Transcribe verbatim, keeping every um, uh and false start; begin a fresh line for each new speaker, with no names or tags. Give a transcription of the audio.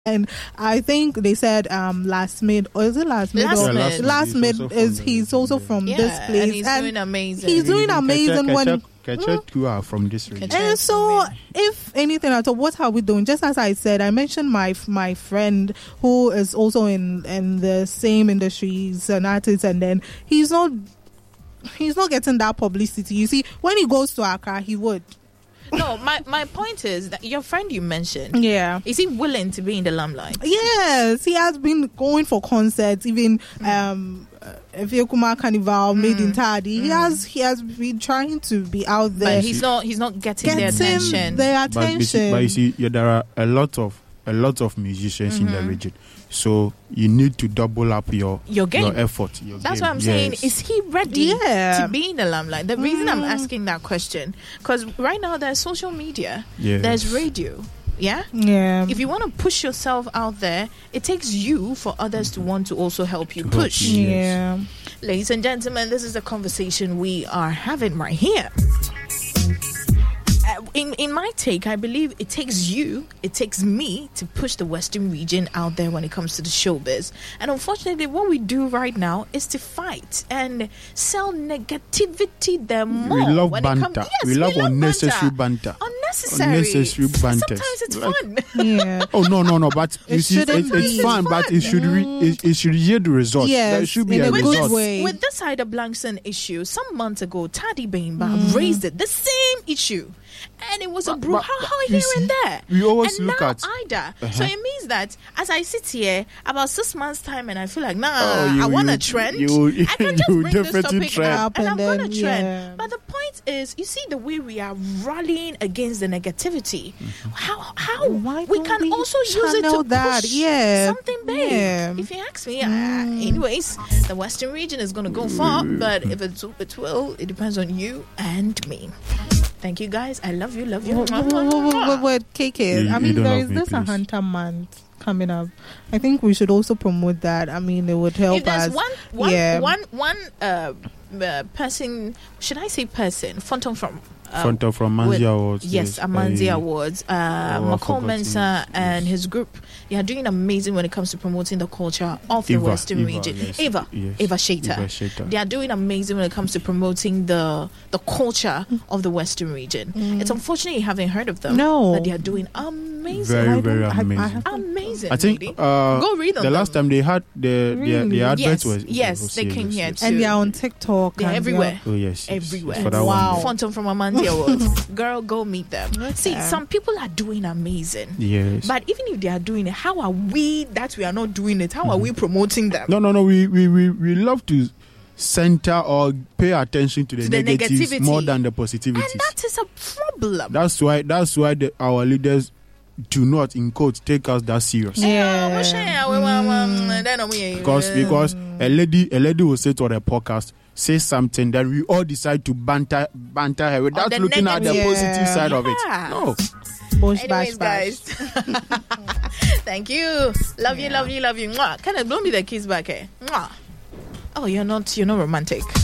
And I think they said um last mid or is it last mid?
Last
or,
mid.
Last mid is he's also from
yeah,
this place.
And he's and doing amazing.
He's doing amazing
Kecha,
when
Kecha, Kecha two are from this region.
And so if anything at all, what are we doing? Just as I said, I mentioned my my friend who is also in, in the same industry, he's an artist, and then he's not he's not getting that publicity. You see, when he goes to Accra, he would.
No, my, my point is that your friend you mentioned,
yeah,
is he willing to be in the limelight?
Yes, he has been going for concerts, even mm. um, Efiokuma Carnival, mm. Made in Tadi. Mm. He has he has been trying to be out there,
but he's not he's not getting, getting their attention.
Their attention.
But, but you see, yeah, there are a lot of a lot of musicians mm-hmm. in the region. So you need to double up your
your, game.
your effort. Your
That's
game.
what I'm
yes.
saying. Is he ready
yeah.
to be in the limelight? The mm. reason I'm asking that question, because right now there's social media,
yes.
there's radio. Yeah?
Yeah.
If you want to push yourself out there, it takes you for others to want to also help you to push.
Help you, yes. Yeah.
Ladies and gentlemen, this is the conversation we are having right here. In in my take, I believe it takes you, it takes me to push the Western region out there when it comes to the showbiz. And unfortunately, what we do right now is to fight and sell negativity the more.
We love
when
banter.
It com- yes,
we, love
we love
unnecessary
banter.
banter.
Unnecessary.
Unnecessary banter.
Sometimes it's
like,
fun.
Yeah.
Oh no no no! But you
it
see, it, it's,
it's
fun,
fun,
but it should re- it, it should yield the result.
Yes,
there should be
in
a,
a
result.
good way.
With this Ida Blankson issue, some months ago, Tadi Bimba mm. raised it, the same issue. And it was a brouhaha here
see,
and there.
We always
and
look
now
at
Ida.
Uh-huh.
So it means that as I sit here about six months' time and I feel like, nah,
oh, you,
I want
you,
a trend.
You,
I can just
you
bring this topic
trend.
up and, and I'm
then,
going to trend.
Yeah.
But the point is, you see the way we are rallying against the negativity. Mm-hmm. How how
Why
we can
we
also use it to
that?
push
yeah.
something big.
Yeah.
If you ask me,
mm.
uh, anyways, the Western region is going to go far, but if it's, it will, it depends on you and me. Thank you, guys. I love you, love you.
Wait, wait, wait, wait, wait, K K.
You,
I mean, there is
me,
this
please.
a Hunter month coming up. I think we should also promote that. I mean, it would help
if there's
us.
One, one,
yeah.
one, one uh, uh, person, should I say person? Phantom from. Uh,
Phantom from Manzi Awards.
Yes,
yes.
Amanzi
I,
Awards. Uh,
oh,
McCall Mensah and his group, they are doing amazing when it comes to promoting the culture of the
Eva,
Western
Eva,
region.
yes.
Eva,
yes.
Eva Shater.
Eva Shater.
They are doing amazing when it comes to promoting the the culture of the Western region. Mm. It's unfortunate you haven't heard of them.
No.
But they are doing amazing.
Very, very
I
amazing.
I, I
amazing.
I think
Go
uh,
read on
the
them.
last time they had the
Really?
the, the advert
Yes,
was
yes,
was
they
serious,
came here
yes.
too.
and they are on TikTok.
They're
and
everywhere.
Oh yes, yes.
Everywhere.
For that
Wow.
one.
Phantom from Amanzi Awards. Girl, go meet them.
Okay.
See, some people are doing amazing.
Yes.
But even if they are doing it, how are we that we are not doing it? How mm-hmm. are we promoting them?
No, no, no. We we we, we love to center or pay attention to the,
To the
negatives
negativity.
more than the positivities.
And that is a problem.
That's why that's why the, our leaders do not, in quotes, take us that serious.
Yeah.
Mm.
Because because a lady a lady will say to the podcast, say something, then we all decide to banter banter her without looking at the
yeah.
positive side
yeah.
of it. No.
Bush,
Anyways,
bash, bash.
guys. Thank you. Love you,
Yeah.
love you, love you. Mwah. Can I blow me the kiss back, eh? Mwah. Oh, you're not you're not romantic.